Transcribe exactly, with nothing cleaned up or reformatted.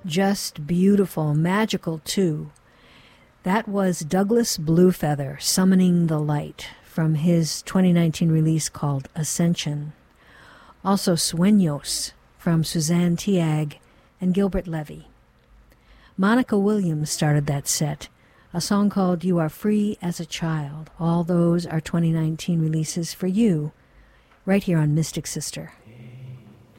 Just beautiful, magical too. That was Douglas Bluefeather, Summoning the Light, from his twenty nineteen release called Ascension. Also Sueños, from Suzanne Tiag and Gilbert Levy. Monica Williams started that set, a song called You Are Free as a Child. All those are twenty nineteen releases for you, right here on Mystic Sister.